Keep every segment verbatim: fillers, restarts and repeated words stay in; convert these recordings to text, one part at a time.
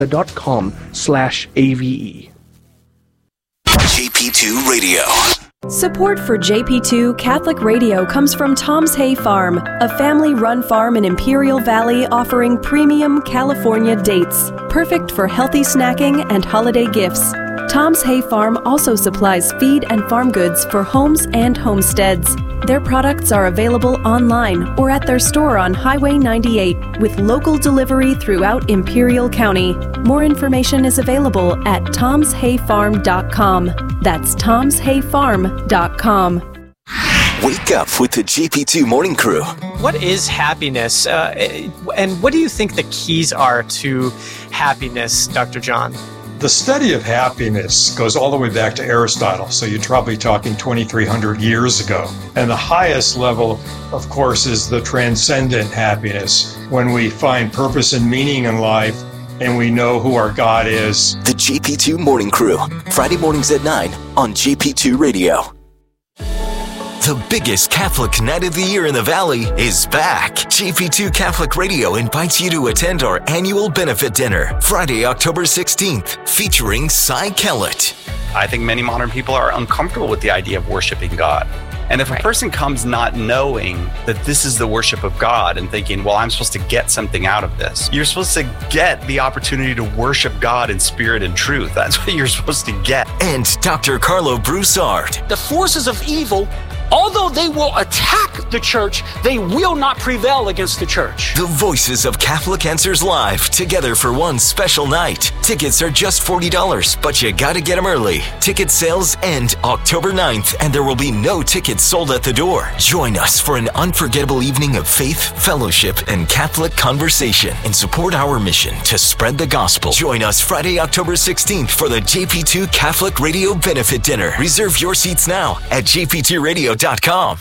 dot com slash A V E. J P two Radio. Support for J P two Catholic Radio comes from Tom's Hay Farm, a family-run farm in Imperial Valley offering premium California dates, perfect for healthy snacking and holiday gifts. Tom's Hay Farm also supplies feed and farm goods for homes and homesteads. Their products are available online or at their store on Highway ninety-eight with local delivery throughout Imperial County. More information is available at toms hay farm dot com. That's toms hay farm dot com. Wake up with the J P two Morning Crew. What is happiness? Uh, and what do you think the keys are to happiness, Doctor John? The study of happiness goes all the way back to Aristotle, so you're probably talking twenty-three hundred years ago. And the highest level, of course, is the transcendent happiness, when we find purpose and meaning in life and we know who our God is. The J P two Morning Crew, Friday mornings at nine on J P two Radio. The biggest Catholic night of the year in the Valley is back. J P two Catholic Radio invites you to attend our annual benefit dinner, Friday, October sixteenth, featuring Cy Kellett. I think many modern people are uncomfortable with the idea of worshiping God. And if right. a person comes not knowing that this is the worship of God and thinking, well, I'm supposed to get something out of this, you're supposed to get the opportunity to worship God in spirit and truth. That's what you're supposed to get. And Doctor Carlo Broussard. The forces of evil, although they will attack the church, they will not prevail against the church. The voices of Catholic Answers Live, together for one special night. Tickets are just forty dollars, but you gotta get them early. Ticket sales end October ninth, and there will be no tickets sold at the door. Join us for an unforgettable evening of faith, fellowship, and Catholic conversation, and support our mission to spread the gospel. Join us Friday, October sixteenth for the J P two Catholic Radio Benefit Dinner. Reserve your seats now at j p two radio dot com.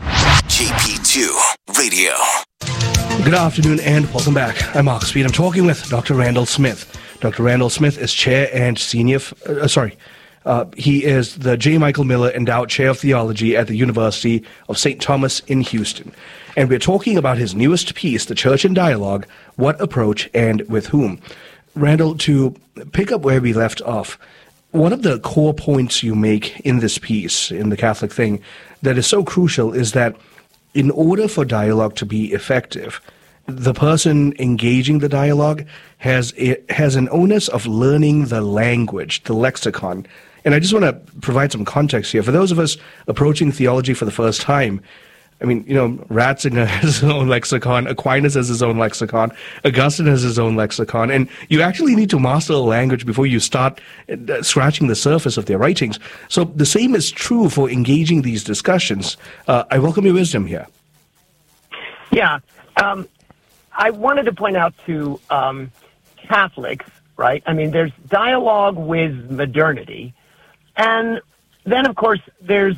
J P two Radio. Good afternoon and welcome back. I'm Mark Speed. I'm talking with Doctor Randall Smith. Doctor Randall Smith is Chair and Senior, uh, sorry, uh, he is the J. Michael Miller Endowed Chair of Theology at the University of Saint Thomas in Houston. And we're talking about his newest piece, The Church in Dialogue, What Approach and With Whom. Randall, to pick up where we left off, one of the core points you make in this piece, in The Catholic Thing, that is so crucial is that in order for dialogue to be effective, the person engaging the dialogue has it has an onus of learning the language, the lexicon. And I just want to provide some context here. For those of us approaching theology for the first time, I mean, you know, Ratzinger has his own lexicon, Aquinas has his own lexicon, Augustine has his own lexicon, and you actually need to master a language before you start uh, scratching the surface of their writings. So the same is true for engaging these discussions. Uh, I welcome your wisdom here. Yeah. Um, I wanted to point out to um, Catholics, right? I mean, there's dialogue with modernity, and then, of course, there's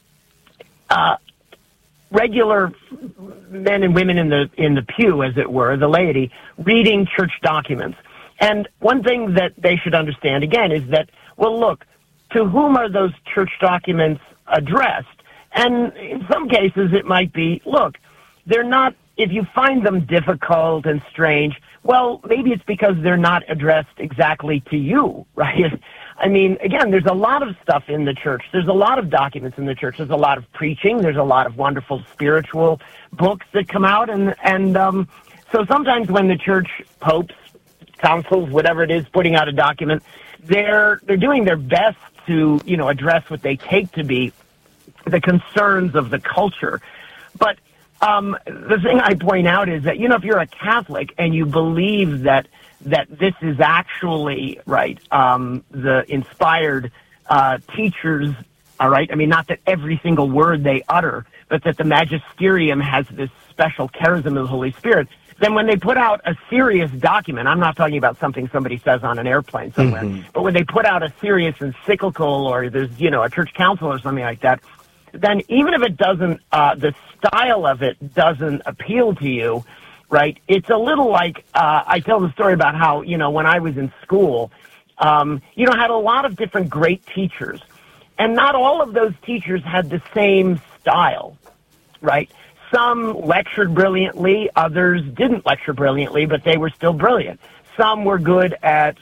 uh, regular men and women in the in the pew, as it were, the laity, reading church documents. And one thing that they should understand, again, is that, well, look, to whom are those church documents addressed? And in some cases, it might be, look, they're not, if you find them difficult and strange, well, maybe it's because they're not addressed exactly to you, right? I mean, again, there's a lot of stuff in the church. There's a lot of documents in the church. There's a lot of preaching. There's a lot of wonderful spiritual books that come out. And, and um, so sometimes when the church, popes, councils, whatever it is, putting out a document, they're they're doing their best to, you know, address what they take to be the concerns of the culture. But um, the thing I point out is that, you know, if you're a Catholic and you believe that that this is actually, right, um, the inspired uh, teachers, all right, I mean, not that every single word they utter, but that the magisterium has this special charism of the Holy Spirit, then when they put out a serious document, I'm not talking about something somebody says on an airplane somewhere, mm-hmm. but when they put out a serious encyclical or there's, you know, a church council or something like that, then even if it doesn't, uh, the style of it doesn't appeal to you, right, it's a little like, uh, I tell the story about how, you know, when I was in school, um, you know, had a lot of different great teachers, and not all of those teachers had the same style, right? Some lectured brilliantly, others didn't lecture brilliantly, but they were still brilliant. some were good at